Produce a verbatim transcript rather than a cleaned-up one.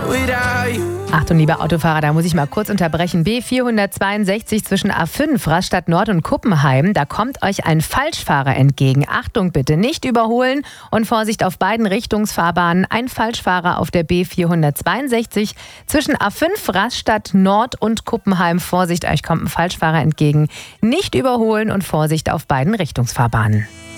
without you. Achtung, lieber Autofahrer, da muss ich mal kurz unterbrechen. B vierhundertzweiundsechzig zwischen A fünf, Rastatt Nord und Kuppenheim. Da kommt euch ein Falschfahrer entgegen. Achtung bitte, nicht überholen und Vorsicht auf beiden Richtungsfahrbahnen. Ein Falschfahrer auf der B vierhundertzweiundsechzig zwischen A fünf, Rastatt Nord und Kuppenheim. Vorsicht, euch kommt ein Falschfahrer entgegen. Nicht überholen und Vorsicht auf beiden Richtungsfahrbahnen.